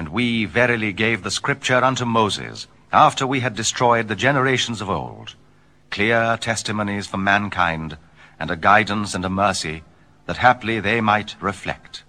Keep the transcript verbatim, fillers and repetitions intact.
And we verily gave the scripture unto Moses, after we had destroyed the generations of old, clear testimonies for mankind, and a guidance and a mercy, that haply they might reflect.